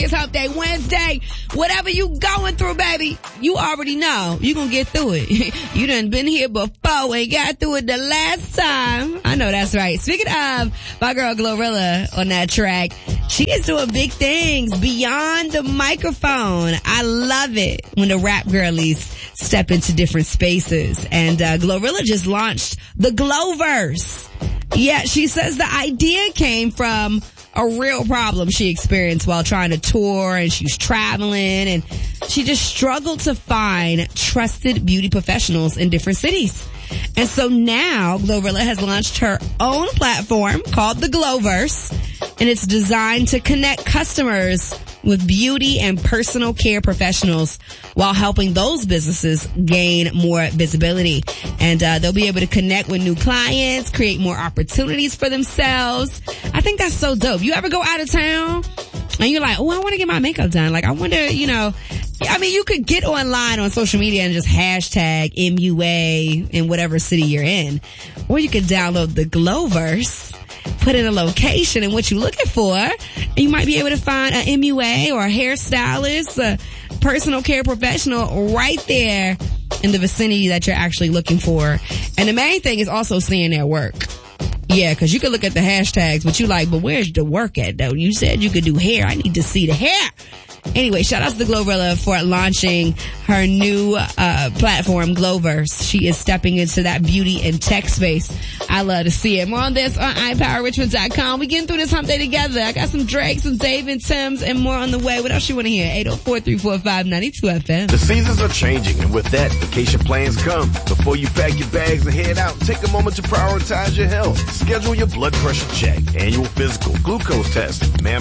It's Hump Day Wednesday. Whatever you going through, baby, you already know you gonna get through it. You done been here before and got through it the last time. I know that's right. Speaking of my girl Glorilla on that track, she is doing big things beyond the microphone. I love it when the rap girlies step into different spaces. And Glorilla just launched the Gloverse. Yeah, she says the idea came from a real problem she experienced while trying to tour, and she was traveling, and she just struggled to find trusted beauty professionals in different cities. And so now Glorilla has launched her own platform called the Gloverse, and it's designed to connect customers with beauty and personal care professionals while helping those businesses gain more visibility. And they'll be able to connect with new clients, create more opportunities for themselves. I think that's so dope. You ever go out of town and you're like, oh, I want to get my makeup done. Like, I wonder, you could get online on social media and just hashtag MUA in whatever city you're in. Or you could download the Gloverse, put in a location and what you're looking for, and you might be able to find an MUA or a hairstylist, a personal care professional right there in the vicinity that you're actually looking for. And the main thing is also seeing their work. Yeah, because you could look at the hashtags, but you like, but where's the work at, though? You said you could do hair. I need to see the hair. Anyway, shout out to Glorilla for launching her new platform, Gloverse. She is stepping into that beauty and tech space. I love to see it. More on this on iPowerRichmond.com. We getting through this hump day together. I got some Drake, some Dave and Tim's, and more on the way. What else you want to hear? 804-345-92 FM. The seasons are changing, and with that, vacation plans come. Before you pack your bags and head out, take a moment to prioritize your health. Schedule your blood pressure check, annual physical, glucose test,